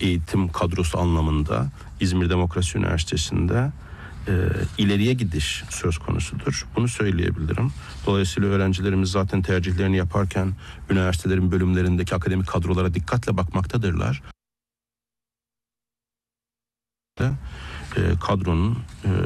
eğitim kadrosu anlamında İzmir Demokrasi Üniversitesi'nde ileriye gidiş söz konusudur. Bunu söyleyebilirim. Dolayısıyla öğrencilerimiz zaten tercihlerini yaparken üniversitelerin bölümlerindeki akademik kadrolara dikkatle bakmaktadırlar. Kadronun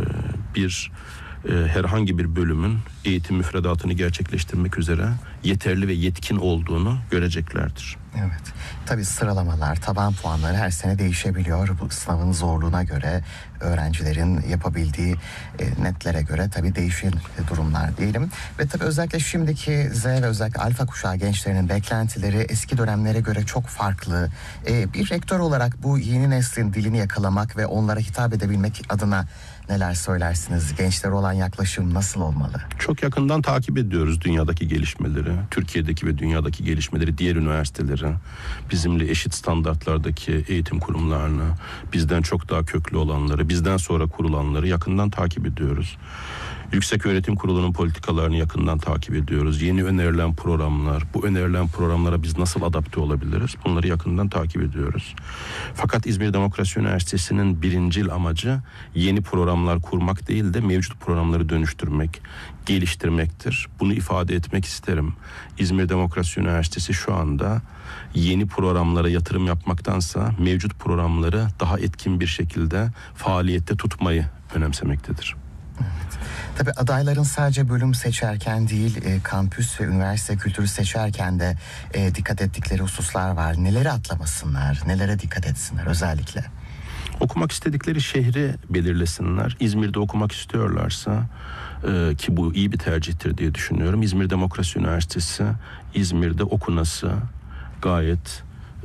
herhangi bir bölümün eğitim müfredatını gerçekleştirmek üzere yeterli ve yetkin olduğunu göreceklerdir. Evet. Tabii sıralamalar, taban puanları her sene değişebiliyor. Bu sınavın zorluğuna göre, öğrencilerin yapabildiği netlere göre tabii değişen durumlar diyelim. Ve tabii özellikle şimdiki Z ve özellikle alfa kuşağı gençlerinin beklentileri eski dönemlere göre çok farklı. Bir rektör olarak bu yeni neslin dilini yakalamak ve onlara hitap edebilmek adına neler söylersiniz? Gençlere olan yaklaşım nasıl olmalı? Çok yakından takip ediyoruz dünyadaki gelişmeleri, Türkiye'deki ve dünyadaki gelişmeleri, diğer üniversiteleri, bizimle eşit standartlardaki eğitim kurumlarını, bizden çok daha köklü olanları, bizden sonra kurulanları yakından takip ediyoruz. Yükseköğretim Kurulu'nun politikalarını yakından takip ediyoruz. Yeni önerilen programlar, bu önerilen programlara biz nasıl adapte olabiliriz? Bunları yakından takip ediyoruz. Fakat İzmir Demokrasi Üniversitesi'nin birincil amacı yeni programlar kurmak değil de mevcut programları dönüştürmek, geliştirmektir. Bunu ifade etmek isterim. İzmir Demokrasi Üniversitesi şu anda yeni programlara yatırım yapmaktansa mevcut programları daha etkin bir şekilde faaliyette tutmayı önemsemektedir. Evet. Tabii adayların sadece bölüm seçerken değil, kampüs ve üniversite kültürü seçerken de dikkat ettikleri hususlar var. Neleri atlamasınlar, nelere dikkat etsinler özellikle? Okumak istedikleri şehri belirlesinler. İzmir'de okumak istiyorlarsa ki bu iyi bir tercihtir diye düşünüyorum. İzmir Demokrasi Üniversitesi İzmir'de okunası gayet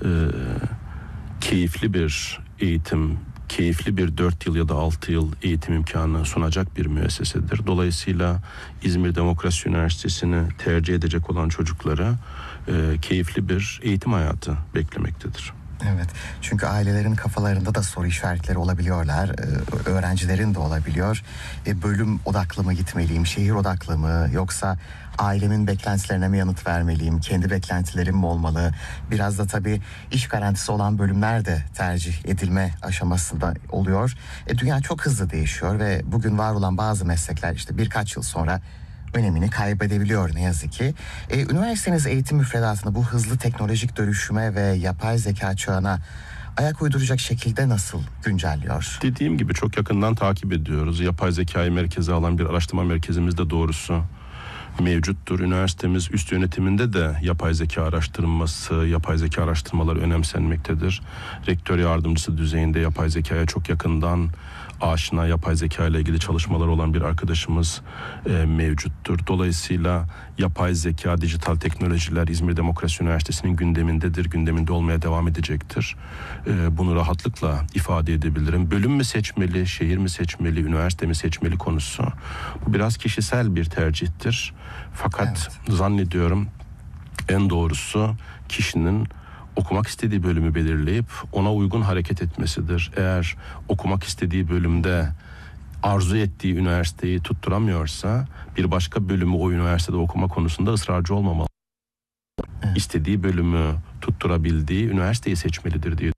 keyifli bir eğitim, keyifli bir 4 yıl ya da 6 yıl eğitim imkanı sunacak bir müessesedir. Dolayısıyla İzmir Demokrasi Üniversitesi'ni tercih edecek olan çocuklara keyifli bir eğitim hayatı beklemektedir. Evet, çünkü ailelerin kafalarında da soru işaretleri olabiliyorlar, öğrencilerin de olabiliyor. Bölüm odaklı mı gitmeliyim, şehir odaklı mı, yoksa ailemin beklentilerine mi yanıt vermeliyim, kendi beklentilerim mi olmalı? Biraz da tabii iş garantisi olan bölümler de tercih edilme aşamasında oluyor. Dünya çok hızlı değişiyor ve bugün var olan bazı meslekler işte birkaç yıl sonra önemini kaybedebiliyor ne yazık ki. Üniversiteniz eğitim müfredatını bu hızlı teknolojik dönüşüme ve yapay zeka çağına ayak uyduracak şekilde nasıl güncelliyor? Dediğim gibi çok yakından takip ediyoruz. Yapay zekayı merkeze alan bir araştırma merkezimiz de doğrusu mevcuttur. Üniversitemiz üst yönetiminde de yapay zeka araştırması, yapay zeka araştırmaları önemsenmektedir. Rektör yardımcısı düzeyinde yapay zekaya çok yakından aşina, yapay zeka ile ilgili çalışmalar olan bir arkadaşımız mevcuttur. Dolayısıyla yapay zeka, dijital teknolojiler İzmir Demokrasi Üniversitesi'nin gündemindedir, gündeminde olmaya devam edecektir. Bunu rahatlıkla ifade edebilirim. Bölüm mü seçmeli, şehir mi seçmeli, üniversite mi seçmeli konusu bu biraz kişisel bir tercihtir. Fakat zannediyorum en doğrusu kişinin okumak istediği bölümü belirleyip ona uygun hareket etmesidir. Eğer okumak istediği bölümde arzu ettiği üniversiteyi tutturamıyorsa bir başka bölümü o üniversitede okuma konusunda ısrarcı olmamalı. İstediği bölümü tutturabildiği üniversiteyi seçmelidir diye.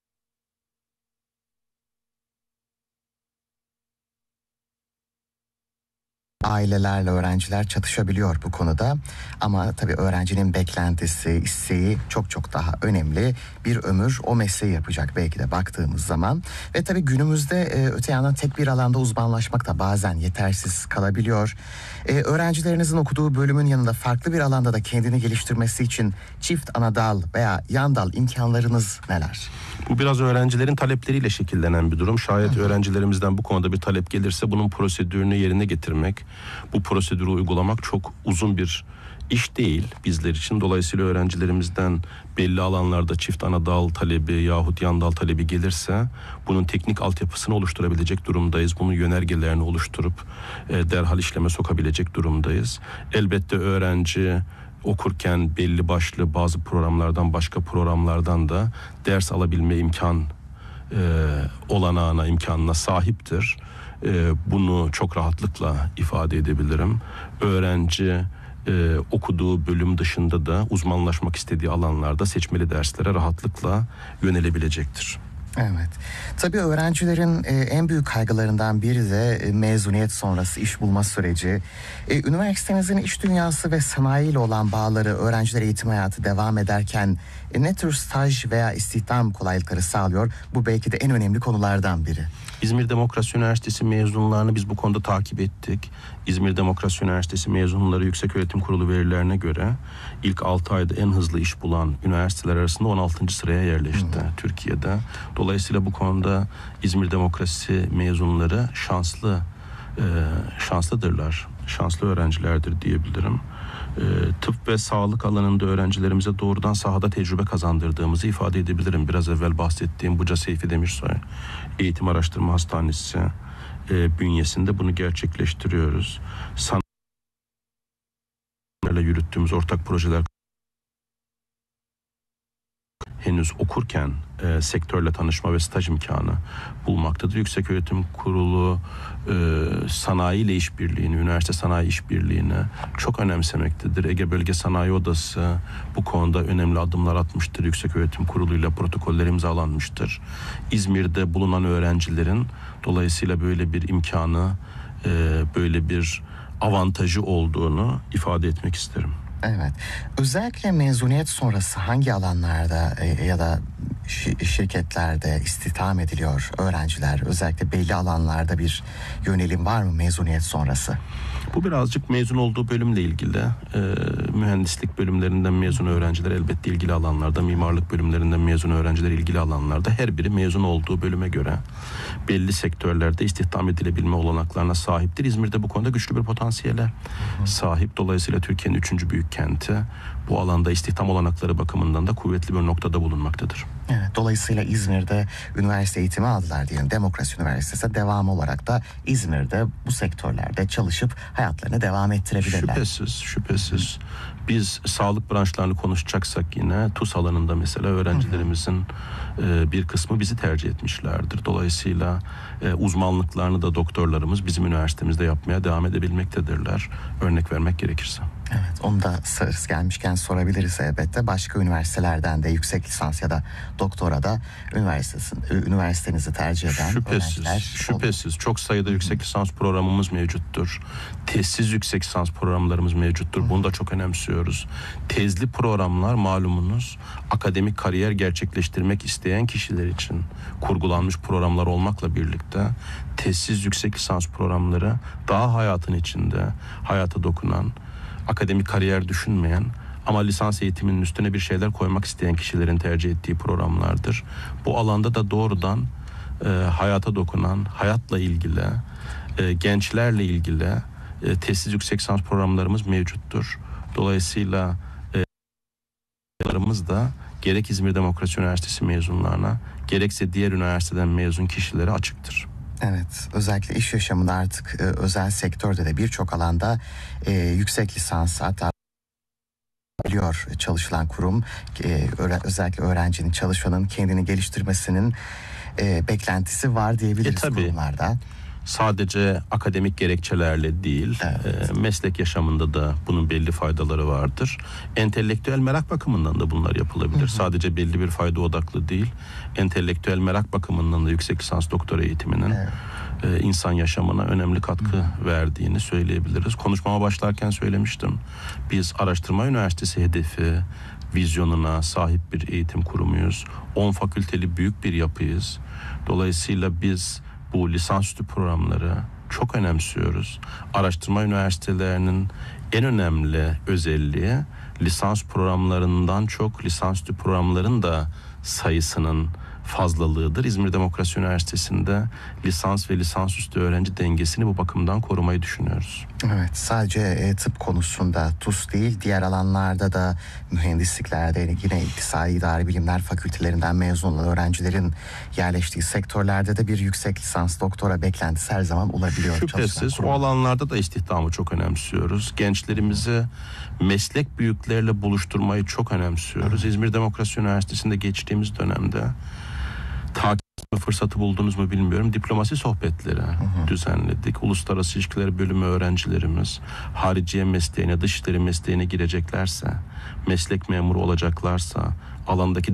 Ailelerle öğrenciler çatışabiliyor bu konuda. Ama tabii öğrencinin beklentisi, isteği çok daha önemli. Bir ömür o mesleği yapacak belki de baktığımız zaman. Ve tabii günümüzde öte yandan tek bir alanda uzmanlaşmak da bazen yetersiz kalabiliyor. Öğrencilerinizin okuduğu bölümün yanında farklı bir alanda da kendini geliştirmesi için çift ana dal veya yan dal imkanlarınız neler? Bu biraz öğrencilerin talepleriyle şekillenen bir durum. Şayet öğrencilerimizden bu konuda bir talep gelirse bunun prosedürünü yerine getirmek, bu prosedürü uygulamak çok uzun bir iş değil bizler için. Dolayısıyla öğrencilerimizden belli alanlarda çift ana dal talebi yahut yan dal talebi gelirse bunun teknik altyapısını oluşturabilecek durumdayız. Bunun yönergelerini oluşturup derhal işleme sokabilecek durumdayız. Elbette öğrenci okurken belli başlı bazı programlardan başka programlardan da ders alabilme imkanına sahiptir. Bunu çok rahatlıkla ifade edebilirim. Öğrenci okuduğu bölüm dışında da uzmanlaşmak istediği alanlarda seçmeli derslere rahatlıkla yönelebilecektir. Evet. Tabii öğrencilerin en büyük kaygılarından biri de mezuniyet sonrası iş bulma süreci. Üniversitenizin iş dünyası ve sanayi ile olan bağları öğrenciler eğitim hayatı devam ederken ne tür staj veya istihdam kolaylıkları sağlıyor? Bu belki de en önemli konulardan biri. İzmir Demokrasi Üniversitesi mezunlarını biz bu konuda takip ettik. İzmir Demokrasi Üniversitesi mezunları Yükseköğretim Kurulu verilerine göre ilk 6 ayda en hızlı iş bulan üniversiteler arasında 16. sıraya yerleşti Türkiye'de. Dolayısıyla bu konuda İzmir Demokrasi mezunları şanslıdırlar. Şanslı öğrencilerdir diyebilirim. Tıp ve sağlık alanında öğrencilerimize doğrudan sahada tecrübe kazandırdığımızı ifade edebilirim. Biraz evvel bahsettiğim Buca Seyfi Demirsoy Eğitim Araştırma Hastanesi bünyesinde bunu gerçekleştiriyoruz. Sanayilerle yürüttüğümüz ortak projeler henüz okurken sektörle tanışma ve staj imkanı bulmaktadır. Yükseköğretim Kurulu sanayi ile işbirliğini, üniversite sanayi işbirliğini çok önemsemektedir. Ege Bölge Sanayi Odası bu konuda önemli adımlar atmıştır. Yükseköğretim Kurulu ile protokoller imzalanmıştır. İzmir'de bulunan öğrencilerin dolayısıyla böyle bir imkanı, böyle bir avantajı olduğunu ifade etmek isterim. Evet. Özellikle mezuniyet sonrası hangi alanlarda ya da şirketlerde istihdam ediliyor öğrenciler? Özellikle belli alanlarda bir yönelim var mı mezuniyet sonrası? Bu birazcık mezun olduğu bölümle ilgili. Mühendislik bölümlerinden mezun öğrenciler elbette ilgili alanlarda, mimarlık bölümlerinden mezun öğrenciler ilgili alanlarda, her biri mezun olduğu bölüme göre belli sektörlerde istihdam edilebilme olanaklarına sahiptir. İzmir'de bu konuda güçlü bir potansiyele sahip. Dolayısıyla Türkiye'nin 3. büyük kenti bu alanda istihdam olanakları bakımından da kuvvetli bir noktada bulunmaktadır. Evet, dolayısıyla İzmir'de üniversite eğitimi aldılar diyelim. Demokrasi Üniversitesi devamı olarak da İzmir'de bu sektörlerde çalışıp hayatlarını devam ettirebilirler. Şüphesiz. Biz sağlık branşlarını konuşacaksak yine TUS alanında mesela öğrencilerimizin bir kısmı bizi tercih etmişlerdir. Dolayısıyla uzmanlıklarını da doktorlarımız bizim üniversitemizde yapmaya devam edebilmektedirler. Örnek vermek gerekirse. Evet, onu da sırası gelmişken sorabiliriz elbette. Başka üniversitelerden de yüksek lisans ya da doktora da üniversitenizi tercih eden öğrenciler. Şüphesiz. Çok sayıda yüksek lisans programımız mevcuttur. Tezsiz yüksek lisans programlarımız mevcuttur. Bunu da çok önemsiyoruz. Tezli programlar malumunuz akademik kariyer gerçekleştirmek isteyen kişiler için kurgulanmış programlar olmakla birlikte tezsiz yüksek lisans programları daha hayatın içinde hayata dokunan, akademik kariyer düşünmeyen ama lisans eğitiminin üstüne bir şeyler koymak isteyen kişilerin tercih ettiği programlardır. Bu alanda da doğrudan hayata dokunan, hayatla ilgili, gençlerle ilgili tezsiz yüksek lisans programlarımız mevcuttur. Dolayısıyla da gerek İzmir Demokrasi Üniversitesi mezunlarına gerekse diğer üniversiteden mezun kişilere açıktır. Evet, özellikle iş yaşamında artık özel sektörde de birçok alanda yüksek lisans hatta biliyor çalışılan kurum özellikle öğrencinin, çalışanın kendini geliştirmesinin beklentisi var diyebiliriz kurumlarda. Sadece akademik gerekçelerle değil, meslek yaşamında da bunun belli faydaları vardır. Entelektüel merak bakımından da bunlar yapılabilir. Sadece belli bir fayda odaklı değil, entelektüel merak bakımından da yüksek lisans doktora eğitiminin insan yaşamına önemli katkı verdiğini söyleyebiliriz. Konuşmama başlarken söylemiştim. Biz araştırma üniversitesi hedefi, vizyonuna sahip bir eğitim kurumuyuz. 10 fakülteli büyük bir yapıyız. Dolayısıyla biz bu lisansüstü programları çok önemsiyoruz. Araştırma üniversitelerinin en önemli özelliği lisans programlarından çok lisansüstü programların da sayısının fazlalığıdır. İzmir Demokrasi Üniversitesi'nde lisans ve lisansüstü öğrenci dengesini bu bakımdan korumayı düşünüyoruz. Evet, sadece tıp konusunda TUS değil, diğer alanlarda da mühendisliklerde yine İktisadi İdari Bilimler fakültelerinden mezun olan öğrencilerin yerleştiği sektörlerde de bir yüksek lisans doktora beklentisi her zaman olabiliyor. Şüphesiz o alanlarda da istihdamı çok önemsiyoruz. Gençlerimizi meslek büyükleriyle buluşturmayı çok önemsiyoruz. İzmir Demokrasi Üniversitesi'nde geçtiğimiz dönemde takip fırsatı buldunuz mu bilmiyorum. Diplomasi sohbetleri düzenledik. Uluslararası İlişkiler Bölümü öğrencilerimiz hariciye mesleğine, dışişleri mesleğine gireceklerse, meslek memuru olacaklarsa, alandaki